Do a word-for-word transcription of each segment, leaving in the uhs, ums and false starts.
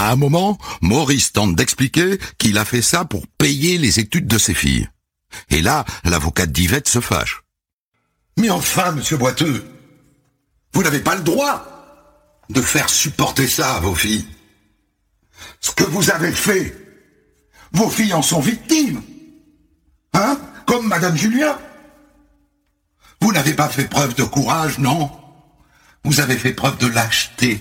À un moment, Maurice tente d'expliquer qu'il a fait ça pour payer les études de ses filles. Et là, l'avocate d'Yvette se fâche. Mais enfin, monsieur Boiteux, vous n'avez pas le droit de faire supporter ça à vos filles. Ce que vous avez fait, vos filles en sont victimes. Hein? Comme Madame Julien. Vous n'avez pas fait preuve de courage, non? Vous avez fait preuve de lâcheté.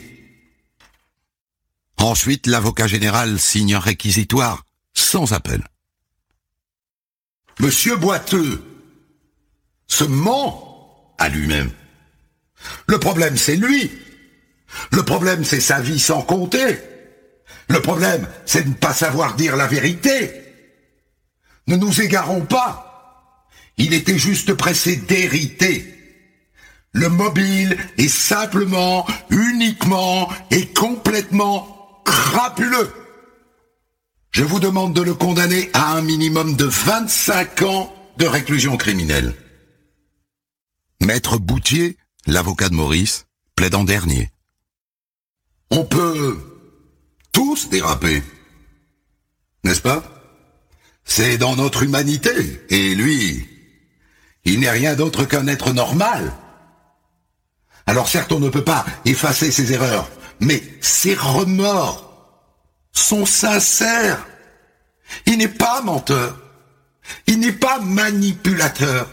Ensuite, l'avocat général signe un réquisitoire, sans appel. Monsieur Boiteux se ment à lui-même. Le problème, c'est lui. Le problème, c'est sa vie sans compter. Le problème, c'est de ne pas savoir dire la vérité. Ne nous égarons pas. Il était juste pressé d'hériter. Le mobile est simplement, uniquement et complètement crapuleux. Je vous demande de le condamner à un minimum de vingt-cinq ans de réclusion criminelle. Maître Boutier, l'avocat de Maurice, plaide en dernier. On peut tous déraper, n'est-ce pas? C'est dans notre humanité, et lui, il n'est rien d'autre qu'un être normal. Alors certes, on ne peut pas effacer ses erreurs, mais ses remords sont sincères. Il n'est pas menteur, il n'est pas manipulateur.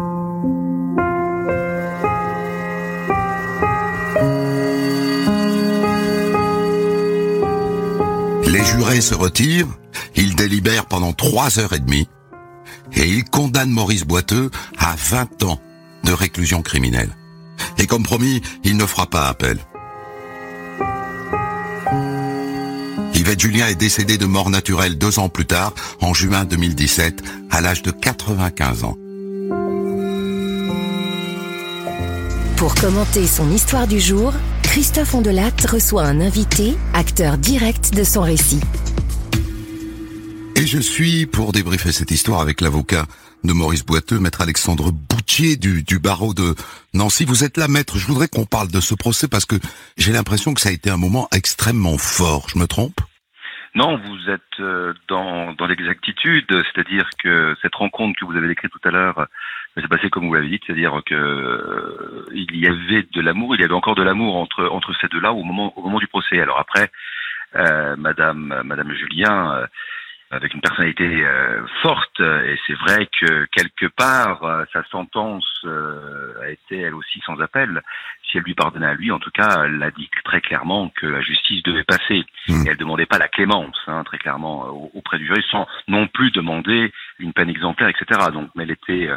Les jurés se retirent, ils délibèrent pendant trois heures et demie, et ils condamnent Maurice Boiteux à vingt ans de réclusion criminelle. Et comme promis, il ne fera pas appel. Yvette Julien est décédée de mort naturelle deux ans plus tard, en juin deux mille dix-sept, à l'âge de quatre-vingt-quinze ans. Pour commenter son histoire du jour, Christophe Ondelat reçoit un invité, acteur direct de son récit. Et je suis pour débriefer cette histoire avec l'avocat de Maurice Boiteux, maître Alexandre Boutier du, du barreau de Nancy. Vous êtes là, maître. Je voudrais qu'on parle de ce procès parce que j'ai l'impression que ça a été un moment extrêmement fort. Je me trompe ? Non, vous êtes euh, dans, dans l'exactitude, c'est-à-dire que cette rencontre que vous avez décrite tout à l'heure euh, s'est passée comme vous l'avez dit, c'est-à-dire que euh, il y avait de l'amour, il y avait encore de l'amour entre entre ces deux-là au moment au moment du procès. Alors après, euh, Madame Madame Julien, euh, avec une personnalité euh, forte, et c'est vrai que quelque part euh, sa sentence euh, a été elle aussi sans appel. Si elle lui pardonnait à lui, en tout cas, elle a dit très clairement que la justice devait passer. Mmh. Et elle demandait pas la clémence, hein, très clairement, auprès du jury, sans non plus demander une peine exemplaire, et cetera. Donc, mais elle était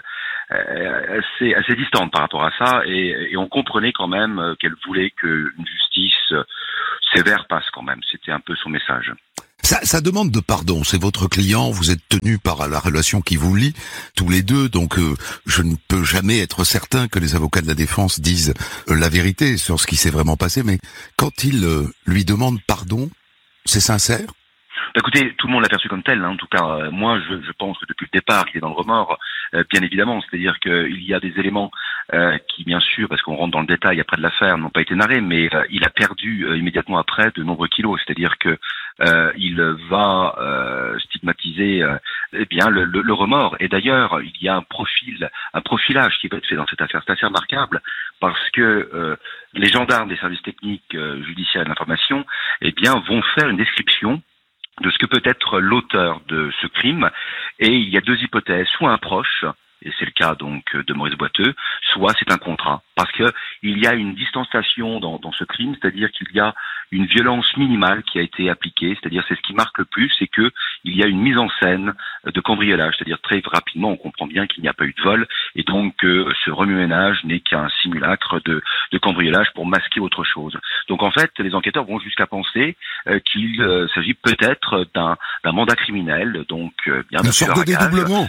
euh, assez, assez distante par rapport à ça, et, et on comprenait quand même qu'elle voulait qu'une justice sévère passe quand même. C'était un peu son message. Ça, ça demande de pardon, c'est votre client, vous êtes tenu par la relation qui vous lie, tous les deux, donc euh, je ne peux jamais être certain que les avocats de la défense disent euh, la vérité sur ce qui s'est vraiment passé, mais quand ils euh, lui demandent pardon, c'est sincère ? Bah écoutez, tout le monde l'a perçu comme tel, hein. En tout cas, euh, moi je, je pense que depuis le départ il est dans le remords, euh, bien évidemment, c'est-à-dire qu'il y a des éléments euh, qui bien sûr, parce qu'on rentre dans le détail après de l'affaire, n'ont pas été narrés, mais euh, il a perdu euh, immédiatement après de nombreux kilos, c'est-à-dire que euh, il va euh, stigmatiser euh, eh bien le, le, le remords, et d'ailleurs il y a un profil, un profilage qui va être fait dans cette affaire, c'est assez remarquable, parce que euh, les gendarmes des services techniques euh, judiciaires et de l'information eh bien vont faire une description de ce que peut être l'auteur de ce crime, et il y a deux hypothèses, soit un proche, et c'est le cas donc de Maurice Boiteux, soit c'est un contrat, parce que il y a une distanciation dans, dans ce crime, c'est-à-dire qu'il y a une violence minimale qui a été appliquée, c'est-à-dire c'est ce qui marque le plus, c'est que il y a une mise en scène de cambriolage, c'est-à-dire très rapidement on comprend bien qu'il n'y a pas eu de vol, et donc euh, ce remue-ménage n'est qu'un simulacre de, de cambriolage pour masquer autre chose. Donc en fait, les enquêteurs vont jusqu'à penser euh, qu'il euh, s'agit peut-être d'un, d'un mandat criminel, donc euh, bien une sorte de dédoublement.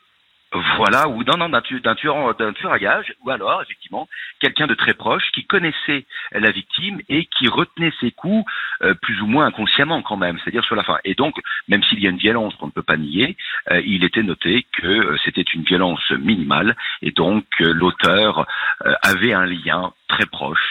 Voilà, ou non, non, d'un tueur, d'un tueur, d'un tueur à gage, ou alors, effectivement, quelqu'un de très proche qui connaissait la victime et qui retenait ses coups euh, plus ou moins inconsciemment quand même, c'est-à-dire sur la fin. Et donc, même s'il y a une violence qu'on ne peut pas nier, euh, il était noté que euh, c'était une violence minimale, et donc euh, l'auteur euh, avait un lien très proche, ce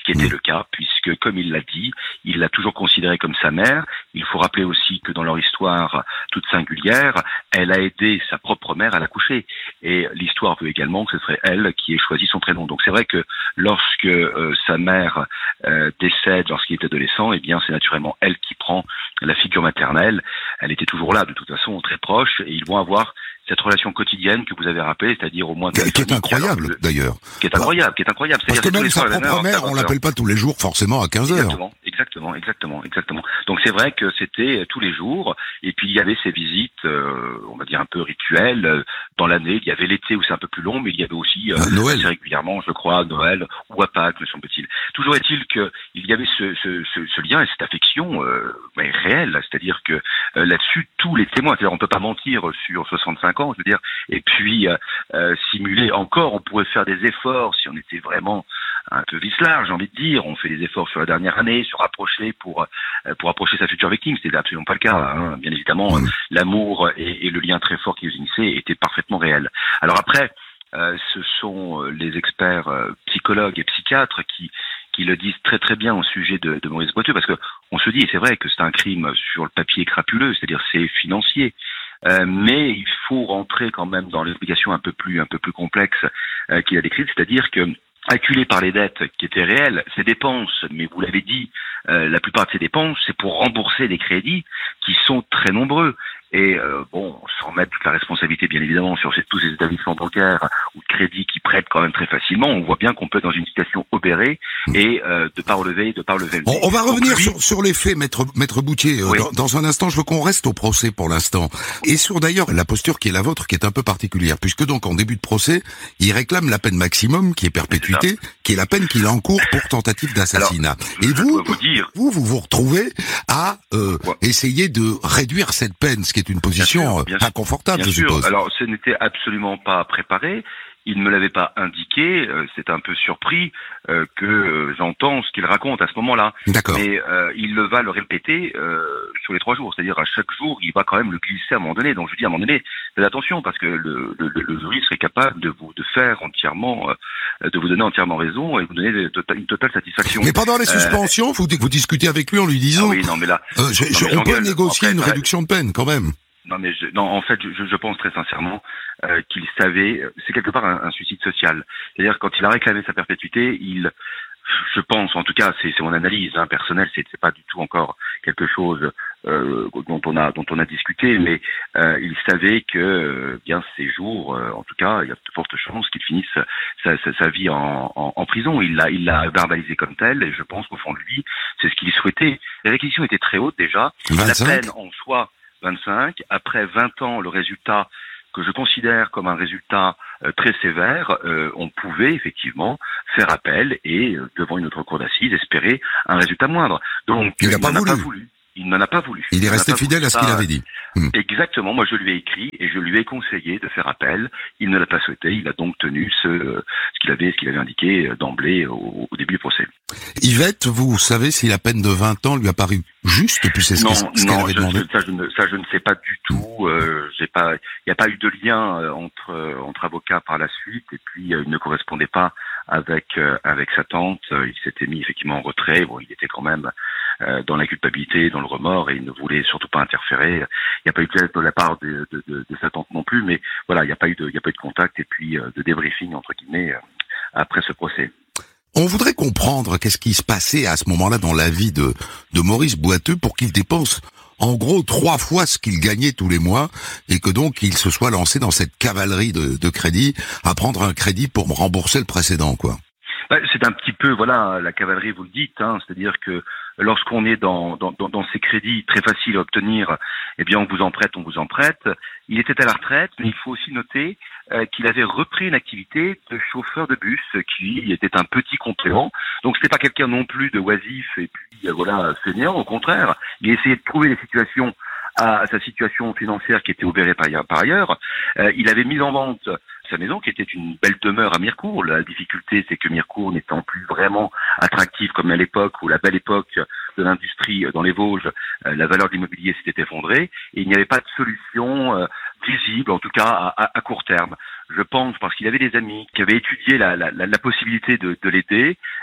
qui était le cas, puisque, comme il l'a dit, il l'a toujours considérée comme sa mère. Il faut rappeler aussi que dans leur histoire toute singulière, elle a aidé sa propre mère à l'accoucher. Et l'histoire veut également que ce serait elle qui ait choisi son prénom. Donc c'est vrai que lorsque euh, sa mère euh, décède lorsqu'il est adolescent, eh bien c'est naturellement elle qui prend la figure maternelle. Elle était toujours là, de toute façon, très proche, et ils vont avoir cette relation quotidienne que vous avez rappelée, c'est-à-dire au moins... Qui est incroyable, alors, d'ailleurs. Qui est incroyable, qui est incroyable. Parce que même sa propre mère, on l'appelle pas tous les jours forcément à quinze heures. Exactement, exactement, exactement, exactement. Donc c'est vrai que c'était tous les jours, et puis il y avait ces visites, euh, on va dire un peu rituelles, dans l'année. Il y avait l'été où c'est un peu plus long, mais il y avait aussi euh, Noël. assez régulièrement, je crois, Noël ou à Pâques, me semble-t-il. Toujours est-il que il y avait ce, ce, ce, ce lien et cette affection euh, mais réelle, c'est-à-dire que euh, là-dessus, tous les témoins, c'est-à-dire on peut pas mentir sur soixante-cinq ans, je veux dire, et puis euh, euh, simuler encore, on pourrait faire des efforts si on était vraiment un peu vicelard, j'ai envie de dire. On fait des efforts sur la dernière année, sur rapprocher pour euh, pour approcher sa future victime. C'était absolument pas le cas. Hein. Bien évidemment, mmh. l'amour et, et le lien très fort qui les unissait étaient parfaitement réels. Alors après, euh, ce sont les experts euh, psychologues et psychiatres qui qui le disent très très bien au sujet de, de Maurice Boiteux, parce que on se dit, et c'est vrai que c'est un crime sur le papier crapuleux, c'est-à-dire c'est financier. Euh, mais il faut rentrer quand même dans l'explication un peu plus un peu plus complexe euh, qu'il a décrite, c'est-à-dire que acculé par les dettes qui étaient réelles, ces dépenses, mais vous l'avez dit, euh, la plupart de ces dépenses, c'est pour rembourser des crédits qui sont très nombreux. Et euh, bon, sans mettre toute la responsabilité, bien évidemment, sur ces, tous ces établissements bancaires ou de crédits qui prêtent quand même très facilement, on voit bien qu'on peut être dans une situation obérée et euh, de pas relever, de pas relever. On, on va revenir lui... sur, sur les faits, maître, maître Boutier. Oui. Dans, dans un instant, je veux qu'on reste au procès pour l'instant. Et sur d'ailleurs la posture qui est la vôtre, qui est un peu particulière, puisque donc en début de procès, il réclame la peine maximum, qui est perpétuité, qui est la peine qu'il encourt pour tentative d'assassinat. Et vous, vous, dire... vous, vous vous retrouvez à euh, ouais. essayer de réduire cette peine, ce qui est une position bien sûr, inconfortable, bien je suppose. Sûr. Alors, ce n'était absolument pas préparé. Il ne me l'avait pas indiqué. Euh, c'est un peu surpris euh, que euh, j'entends ce qu'il raconte à ce moment-là. D'accord. Mais euh, il le va le répéter euh, sur les trois jours. C'est-à-dire à chaque jour, il va quand même le glisser à un moment donné. Donc, je dis à un moment donné, faites attention parce que le, le, le jury serait capable de vous de faire entièrement, euh, de vous donner entièrement raison et vous donner de, de, une totale satisfaction. Mais pendant les suspensions, euh, vous vous discutez avec lui en lui disant, ah oui, non mais là, euh, je, je, non, mais on peut négocier en fait, une réduction de peine quand même. Non mais je, non en fait je, je pense très sincèrement euh, qu'il savait, c'est quelque part un, un suicide social. C'est-à-dire quand il a réclamé sa perpétuité, il, je pense en tout cas c'est, c'est mon analyse hein, personnelle, c'est, c'est pas du tout encore quelque chose euh, dont on a dont on a discuté, mais euh, il savait que euh, bien ces jours, euh, en tout cas il y a de fortes chances qu'il finisse sa, sa, sa vie en, en, en prison. Il l'a il l'a verbalisé comme tel et je pense qu'au fond de lui c'est ce qu'il souhaitait. Les réquisitions étaient très hautes déjà. vingt-cinq La peine en soi vingt-cinq. Après vingt ans, le résultat que je considère comme un résultat euh, très sévère, euh, on pouvait effectivement faire appel et, euh, devant une autre cour d'assises, espérer un résultat moindre. Donc, il n'a pas, pas voulu. Il n'en a pas voulu. Il est resté fidèle à ce qu'il avait dit. Hum. Exactement. Moi, je lui ai écrit et je lui ai conseillé de faire appel. Il ne l'a pas souhaité. Il a donc tenu ce, ce qu'il avait, ce qu'il avait indiqué d'emblée au, au début du procès. Yvette, vous savez si la peine de vingt ans lui a paru juste depuis ce, non, ce qu'elle non, avait demandé? Ça, je ne, ça, je ne sais pas du tout. Euh, j'ai pas, il n'y a pas eu de lien euh, entre euh, entre avocats par la suite. Et puis, euh, il ne correspondait pas avec euh, avec sa tante. Il s'était mis effectivement en retrait. Bon, il était quand même euh, dans la culpabilité, dans le remords, et il ne voulait surtout pas interférer. Il n'y a pas eu de geste de la part de, de, de, de sa tante non plus, mais voilà, il n'y a pas eu de, il n'y a pas eu de contact et puis euh, de débriefing entre guillemets euh, après ce procès. On voudrait comprendre qu'est-ce qui se passait à ce moment-là dans la vie de, de Maurice Boiteux pour qu'il dépense en gros trois fois ce qu'il gagnait tous les mois et que donc il se soit lancé dans cette cavalerie de, de crédit à prendre un crédit pour rembourser le précédent, quoi. Bah, c'est un petit peu, voilà, la cavalerie, vous le dites, hein, c'est-à-dire que lorsqu'on est dans, dans, dans, dans ces crédits très faciles à obtenir, eh bien, on vous en prête, on vous en prête. Il était à la retraite, mais il faut aussi noter euh, qu'il avait repris une activité de chauffeur de bus qui était un petit complément. Donc, c'était pas quelqu'un non plus de oisif et puis, euh, voilà, fainéant. Au contraire, il essayait de trouver des situations à, à sa situation financière qui était obérée par, par ailleurs. Euh, il avait mis en vente sa maison, qui était une belle demeure à Mirecourt. La difficulté, c'est que Mirecourt n'étant plus vraiment attractive comme à l'époque, ou la belle époque de l'industrie dans les Vosges, euh, la valeur de l'immobilier s'était effondrée, et il n'y avait pas de solution euh, visible, en tout cas à, à, à court terme. Je pense, parce qu'il avait des amis qui avaient étudié la, la, la possibilité de, de l'aider,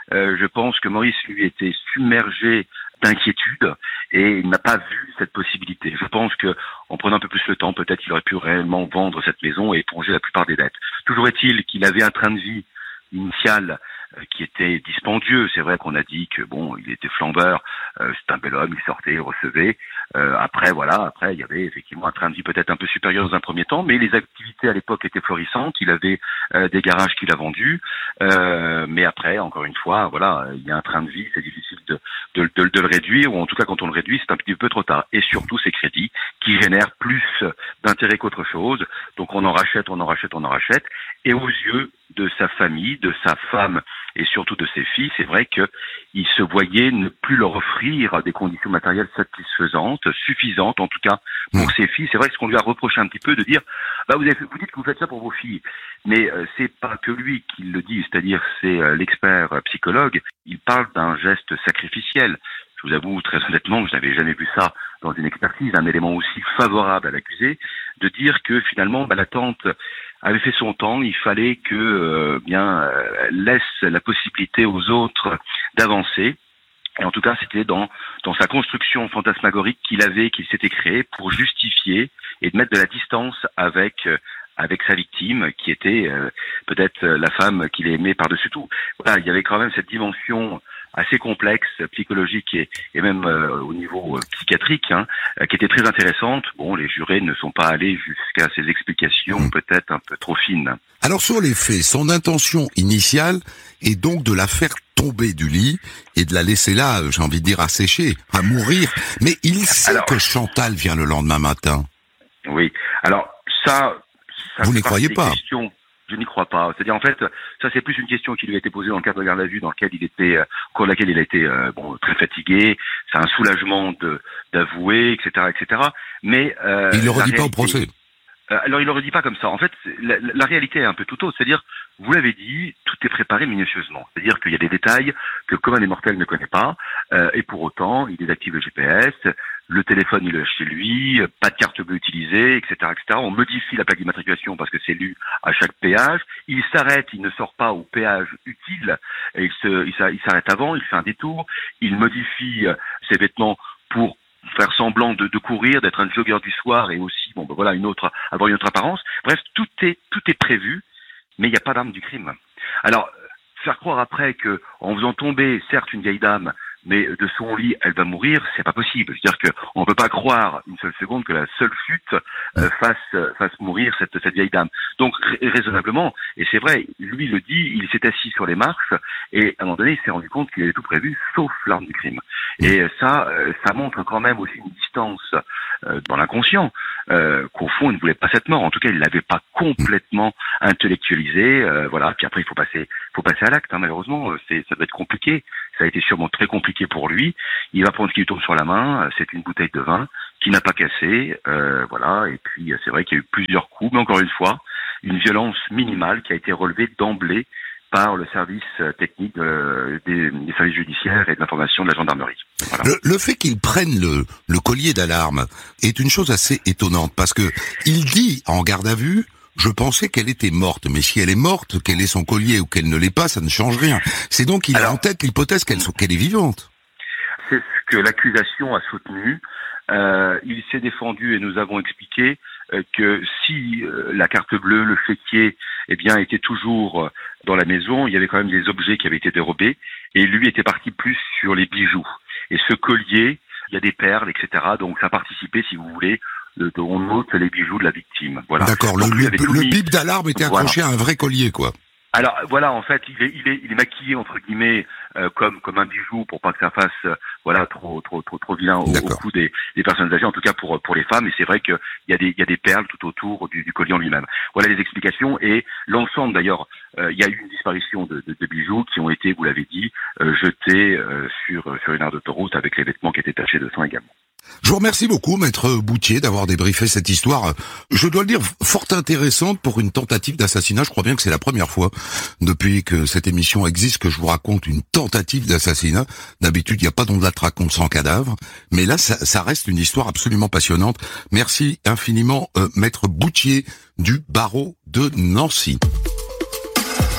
euh, je pense que Maurice lui était submergé d'inquiétude et il n'a pas vu cette possibilité. Je pense que en prenant un peu plus le temps, peut-être qu'il aurait pu réellement vendre cette maison et éponger la plupart des dettes. Toujours est-il qu'il avait un train de vie initial qui était dispendieux. C'est vrai qu'on a dit que bon, il était flambeur, euh, c'est un bel homme, il sortait, il recevait. Euh, après, voilà, après, il y avait effectivement un train de vie peut-être un peu supérieur dans un premier temps, mais les activités à l'époque étaient florissantes. Il avait euh, des garages qu'il a vendus, euh, mais après, encore une fois, voilà, il y a un train de vie, c'est difficile de, de, de, de le réduire, ou en tout cas, quand on le réduit, c'est un petit peu trop tard. Et surtout, ces crédits qui génèrent plus d'intérêt qu'autre chose. Donc, on en rachète, on en rachète, on en rachète. Et aux yeux de sa famille, de sa femme et surtout de ses filles, c'est vrai qu'il se voyait ne plus leur offrir des conditions matérielles satisfaisantes, suffisantes en tout cas pour mmh. ses filles. C'est vrai que ce qu'on lui a reproché un petit peu de dire, bah vous, avez, vous dites que vous faites ça pour vos filles, mais euh, c'est pas que lui qui le dit, c'est-à-dire c'est euh, l'expert euh, psychologue. Il parle d'un geste sacrificiel. Je vous avoue très honnêtement que je n'avais jamais vu ça dans une expertise, un élément aussi favorable à l'accusé, de dire que finalement bah, la tante avait fait son temps, il fallait que euh, bien euh, laisse la possibilité aux autres d'avancer. Et en tout cas, c'était dans dans sa construction fantasmagorique qu'il avait, qu'il s'était créé pour justifier et de mettre de la distance avec euh, avec sa victime, qui était euh, peut-être la femme qu'il aimait par-dessus tout. Voilà, il y avait quand même cette dimension assez complexe, psychologique et, et même euh, au niveau euh, psychiatrique, hein, euh, qui était très intéressante. Bon, les jurés ne sont pas allés jusqu'à ces explications mmh. peut-être un peu trop fines. Alors sur les faits, son intention initiale est donc de la faire tomber du lit et de la laisser là, j'ai envie de dire, assécher, à mourir. Mais il sait alors, que Chantal vient le lendemain matin. Oui, alors ça... ça Vous n'y croyez pas questions. Je n'y crois pas. C'est-à-dire, en fait, ça c'est plus une question qui lui a été posée dans le cadre de garde à vue, dans lequel il était, euh, au cours de laquelle il a été euh, bon très fatigué. C'est un soulagement de d'avouer, et cetera, et cetera. Mais euh, il le redit pas au procès. Euh, alors il le redit pas comme ça. En fait, la, la réalité est un peu tout autre. C'est-à-dire, vous l'avez dit, tout est préparé minutieusement. C'est-à-dire qu'il y a des détails que commun des mortels ne connaît pas, euh, et pour autant, il désactive le G P S. Le téléphone, il est chez lui, pas de carte bleue utilisée, et cetera, et cetera. On modifie la plaque d'immatriculation parce que c'est lu à chaque péage. Il s'arrête, il ne sort pas au péage utile, et il se, il s'arrête avant, il fait un détour. Il modifie ses vêtements pour faire semblant de, de courir, d'être un jogger du soir et aussi, bon, ben voilà, une autre, avoir une autre apparence. Bref, tout est, tout est prévu, mais il n'y a pas d'arme du crime. Alors, faire croire après que, en faisant tomber, certes, une vieille dame, mais de son lit, elle va mourir, c'est pas possible. C'est-à-dire que on peut pas croire une seule seconde que la seule chute euh, fasse fasse mourir cette cette vieille dame. Donc raisonnablement, et c'est vrai, lui le dit, il s'est assis sur les marches et à un moment donné, il s'est rendu compte qu'il avait tout prévu, sauf l'arme du crime. Et ça, ça montre quand même aussi une distance euh, dans l'inconscient, euh, qu'au fond, il ne voulait pas cette mort. En tout cas, il l'avait pas complètement intellectualisé. Euh, voilà. Puis après, il faut passer, faut passer à l'acte. Hein, malheureusement, c'est, ça doit être compliqué. Ça a été sûrement très compliqué pour lui. Il va prendre ce qui lui tombe sur la main. C'est une bouteille de vin qui n'a pas cassé. Euh, voilà. Et puis, c'est vrai qu'il y a eu plusieurs coups, mais encore une fois, une violence minimale qui a été relevée d'emblée par le service technique de, des, des services judiciaires et de l'information de la gendarmerie. Voilà. Le, le fait qu'il prenne le, le collier d'alarme est une chose assez étonnante parce que il dit en garde à vue, je pensais qu'elle était morte, mais si elle est morte, qu'elle ait son collier ou qu'elle ne l'ait pas, ça ne change rien. C'est donc qu'il a en tête l'hypothèse qu'elle, qu'elle est vivante. C'est ce que l'accusation a soutenu. Euh, il s'est défendu et nous avons expliqué euh, que si euh, la carte bleue, le chéquier, eh bien, était toujours euh, dans la maison, il y avait quand même des objets qui avaient été dérobés et lui était parti plus sur les bijoux. Et ce collier, il y a des perles, et cetera. Donc ça participait, si vous voulez, de, de, on note les bijoux de la victime. Voilà. D'accord. Donc, le, le, le bip d'alarme était accroché voilà. à un vrai collier, quoi. Alors voilà, en fait, il est, il est, il est maquillé entre guillemets euh, comme comme un bijou pour pas que ça fasse euh, voilà trop trop trop trop vilain au, au cou des, des personnes âgées, en tout cas pour pour les femmes. Et c'est vrai que il y a des il y a des perles tout autour du, du collier en lui-même. Voilà les explications et l'ensemble d'ailleurs. Euh, il y a eu une disparition de, de, de bijoux qui ont été, vous l'avez dit, euh, jetés euh, sur sur une aire d'autoroute avec les vêtements qui étaient tachés de sang également. Je vous remercie beaucoup, maître Boutier, d'avoir débriefé cette histoire, je dois le dire, fort intéressante pour une tentative d'assassinat. Je crois bien que c'est la première fois depuis que cette émission existe que je vous raconte une tentative d'assassinat. D'habitude, il n'y a pas d'on la raconte sans cadavre. Mais là, ça, ça reste une histoire absolument passionnante. Merci infiniment, euh, maître Boutier du barreau de Nancy.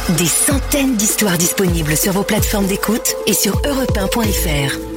Des centaines d'histoires disponibles sur vos plateformes d'écoute et sur europe un point f r.